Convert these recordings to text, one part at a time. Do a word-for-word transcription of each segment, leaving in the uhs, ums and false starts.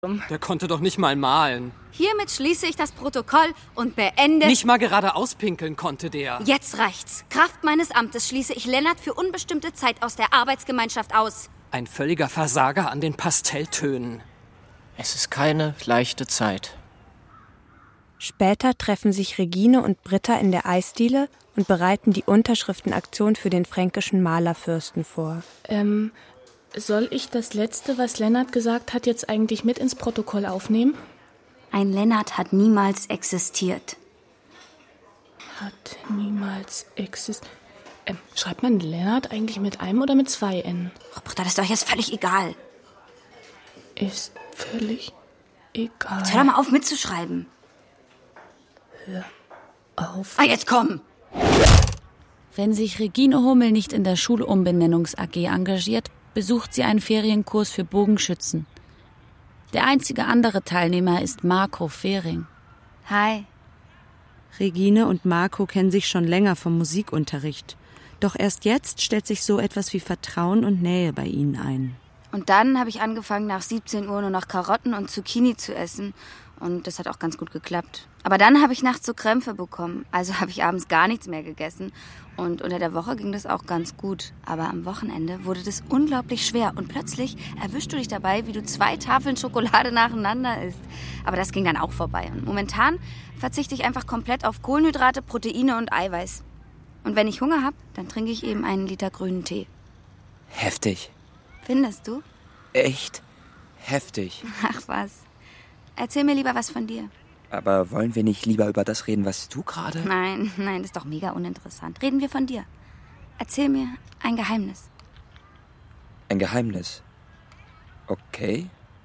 Der konnte doch nicht mal malen. Hiermit schließe ich das Protokoll und beende... Nicht mal gerade auspinkeln konnte der. Jetzt reicht's. Kraft meines Amtes schließe ich Lennart für unbestimmte Zeit aus der Arbeitsgemeinschaft aus. Ein völliger Versager an den Pastelltönen. Es ist keine leichte Zeit. Später treffen sich Regine und Britta in der Eisdiele und bereiten die Unterschriftenaktion für den fränkischen Malerfürsten vor. Ähm, soll ich das Letzte, was Lennart gesagt hat, jetzt eigentlich mit ins Protokoll aufnehmen? Ein Lennart hat niemals existiert. Hat niemals existiert. Ähm, schreibt man Lennart eigentlich mit einem oder mit zwei N? Ach, Britta, das ist doch jetzt völlig egal. Ist völlig egal. Jetzt hör doch mal auf mitzuschreiben. Hör auf. Ah, jetzt komm! Wenn sich Regine Hummel nicht in der Schulumbenennungs-A G engagiert, besucht sie einen Ferienkurs für Bogenschützen. Der einzige andere Teilnehmer ist Marco Fehring. Hi. Regine und Marco kennen sich schon länger vom Musikunterricht. Doch erst jetzt stellt sich so etwas wie Vertrauen und Nähe bei ihnen ein. Und dann habe ich angefangen, nach siebzehn Uhr nur noch Karotten und Zucchini zu essen. Und das hat auch ganz gut geklappt. Aber dann habe ich nachts so Krämpfe bekommen. Also habe ich abends gar nichts mehr gegessen. Und unter der Woche ging das auch ganz gut. Aber am Wochenende wurde das unglaublich schwer. Und plötzlich erwischst du dich dabei, wie du zwei Tafeln Schokolade nacheinander isst. Aber das ging dann auch vorbei. Und momentan verzichte ich einfach komplett auf Kohlenhydrate, Proteine und Eiweiß. Und wenn ich Hunger habe, dann trinke ich eben einen Liter grünen Tee. Heftig. Findest du? Echt heftig. Ach was. Erzähl mir lieber was von dir. Aber wollen wir nicht lieber über das reden, was du gerade... Nein, nein, das ist doch mega uninteressant. Reden wir von dir. Erzähl mir ein Geheimnis. Ein Geheimnis? Okay.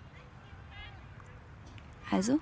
Also?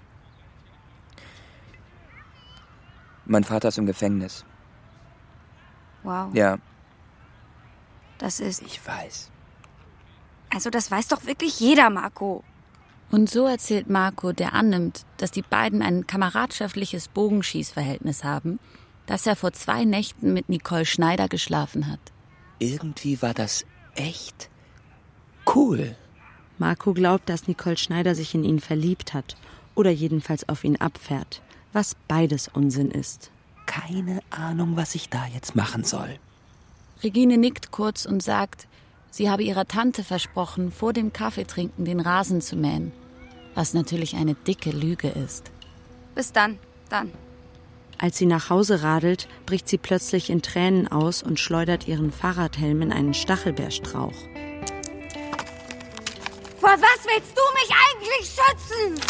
Mein Vater ist im Gefängnis. Wow. Ja. Das ist... Ich weiß. Also das weiß doch wirklich jeder, Marco. Und so erzählt Marco, der annimmt, dass die beiden ein kameradschaftliches Bogenschießverhältnis haben, dass er vor zwei Nächten mit Nicole Schneider geschlafen hat. Irgendwie war das echt cool. Marco glaubt, dass Nicole Schneider sich in ihn verliebt hat oder jedenfalls auf ihn abfährt, was beides Unsinn ist. Keine Ahnung, was ich da jetzt machen soll. Regine nickt kurz und sagt, sie habe ihrer Tante versprochen, vor dem Kaffeetrinken den Rasen zu mähen. Was natürlich eine dicke Lüge ist. Bis dann, dann. Als sie nach Hause radelt, bricht sie plötzlich in Tränen aus und schleudert ihren Fahrradhelm in einen Stachelbeerstrauch. Vor was willst du mich eigentlich schützen?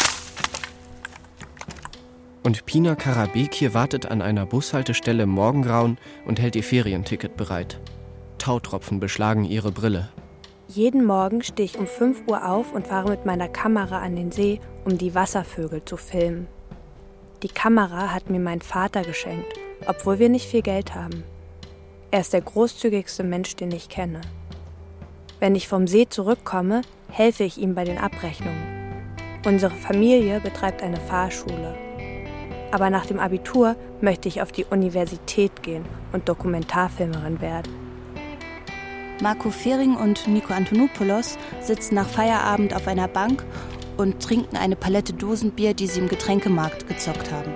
Und Pina Karabekir wartet an einer Bushaltestelle im Morgengrauen und hält ihr Ferienticket bereit. Tautropfen beschlagen ihre Brille. Jeden Morgen stehe ich um fünf Uhr auf und fahre mit meiner Kamera an den See, um die Wasservögel zu filmen. Die Kamera hat mir mein Vater geschenkt, obwohl wir nicht viel Geld haben. Er ist der großzügigste Mensch, den ich kenne. Wenn ich vom See zurückkomme, helfe ich ihm bei den Abrechnungen. Unsere Familie betreibt eine Fahrschule. Aber nach dem Abitur möchte ich auf die Universität gehen und Dokumentarfilmerin werden. Marco Fehring und Nico Antonopoulos sitzen nach Feierabend auf einer Bank und trinken eine Palette Dosenbier, die sie im Getränkemarkt gezockt haben.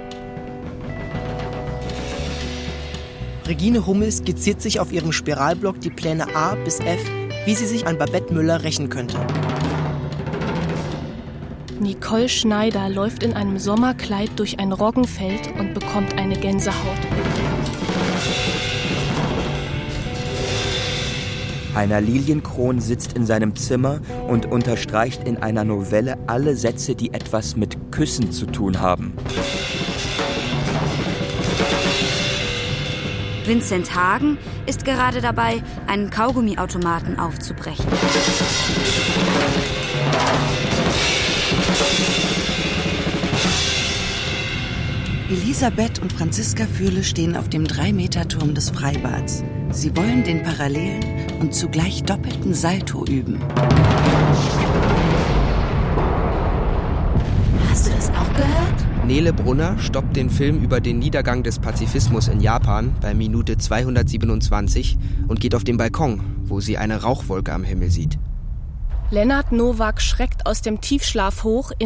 Regine Hummel skizziert sich auf ihrem Spiralblock die Pläne A bis F, wie sie sich an Babette Müller rächen könnte. Nicole Schneider läuft in einem Sommerkleid durch ein Roggenfeld und bekommt eine Gänsehaut. Heiner Lilienkron sitzt in seinem Zimmer und unterstreicht in einer Novelle alle Sätze, die etwas mit Küssen zu tun haben. Vincent Hagen ist gerade dabei, einen Kaugummiautomaten aufzubrechen. Elisabeth und Franziska Fürle stehen auf dem drei Meter Turm des Freibads. Sie wollen den parallelen und zugleich doppelten Salto üben. Hast du das auch gehört? Nele Brunner stoppt den Film über den Niedergang des Pazifismus in Japan bei Minute zweihundertsiebenundzwanzig und geht auf den Balkon, wo sie eine Rauchwolke am Himmel sieht. Lennart Nowak schreckt aus dem Tiefschlaf hoch in